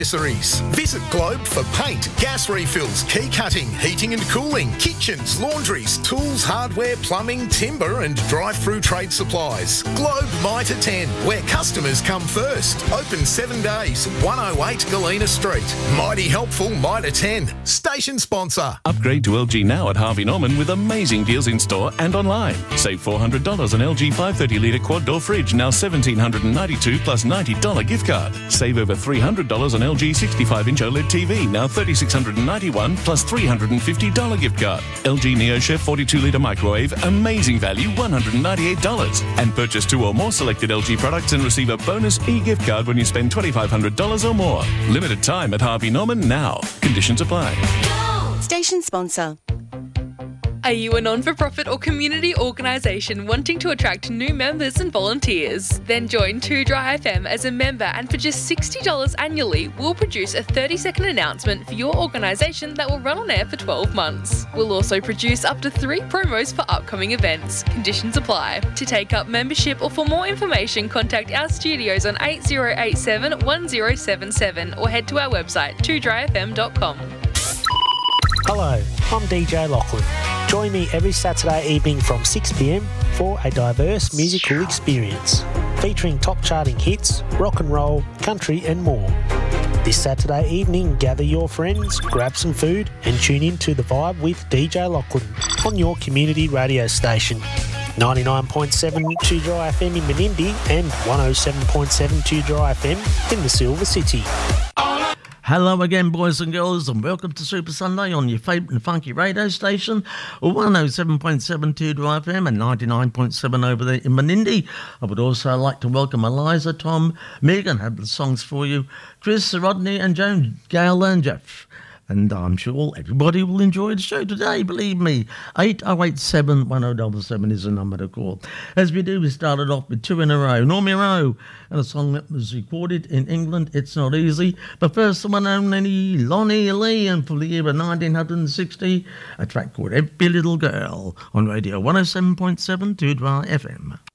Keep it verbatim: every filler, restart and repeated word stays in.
Accessories. Visit Globe for paint, gas refills, key cutting, heating and cooling, kitchens, laundries, tools, hardware, plumbing, timber and drive-through trade supplies. Globe Mitre ten, where customers come first. Open seven days, one oh eight Galena Street. Mighty helpful Mitre ten. Station sponsor. Upgrade to L G now at Harvey Norman with amazing deals in store and online. Save four hundred dollars on L G five thirty litre quad door fridge, now one thousand seven hundred ninety-two dollars plus ninety dollars gift card. Save over three hundred dollars on L G sixty-five inch OLED T V, now three thousand six hundred ninety-one dollars plus three hundred fifty dollars gift card. L G NeoChef forty-two litre microwave, amazing value, one hundred ninety-eight dollars. And purchase two or more selected L G products and receive a bonus e-gift card when you spend two thousand five hundred dollars or more. Limited time at Harvey Norman now. Conditions apply. Station sponsor. Are you a non-for-profit or community organisation wanting to attract new members and volunteers? Then join two Dry F M as a member, and for just sixty dollars annually, we'll produce a thirty second announcement for your organisation that will run on air for twelve months. We'll also produce up to three promos for upcoming events. Conditions apply. To take up membership or for more information, contact our studios on eight zero eight seven, one zero seven seven or head to our website two dry f m dot com. Hello, I'm D J Lachlan. Join me every Saturday evening from six p m for a diverse musical experience featuring top charting hits, rock and roll, country and more. This Saturday evening, gather your friends, grab some food and tune in to The Vibe with D J Lachlan on your community radio station. ninety-nine point seven two Dry F M in Menindee and one oh seven point seven two Dry F M in the Silver City. Hello again, boys and girls, and welcome to Super Sunday on your favourite and funky radio station, one oh seven point seven two Dry F M and ninety-nine point seven over there in Menindee. I would also like to welcome Eliza, Tom, Megan, have the songs for you, Chris, Rodney and Joan, Gail and Jeff. And I'm sure everybody will enjoy the show today, believe me. eight oh eight seven, one oh seven seven is the number to call. As we do, we started off with two in a row. Normie Rowe, and a song that was recorded in England, It's Not Easy. But first, the one and only Lonnie Lee, and for the year of nineteen sixty, a track called Every Little Girl on radio one oh seven point seven two Dry F M.